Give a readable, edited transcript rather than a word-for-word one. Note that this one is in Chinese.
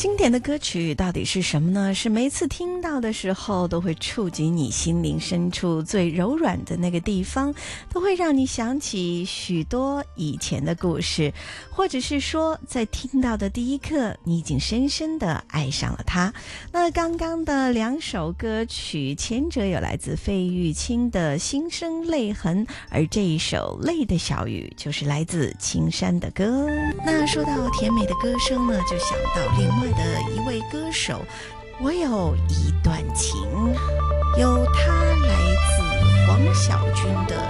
经典的歌曲到底是什么呢？是每次听到的时候都会触及你心灵深处最柔软的那个地方，都会让你想起许多以前的故事，或者是说在听到的第一刻你已经深深的爱上了它。那刚刚的两首歌曲，前者有来自费玉清的心生泪痕，而这一首泪的小雨就是来自青山的歌。那说到甜美的歌声呢，就想到另外的一位歌手，我有一段情，有他来自黄小军的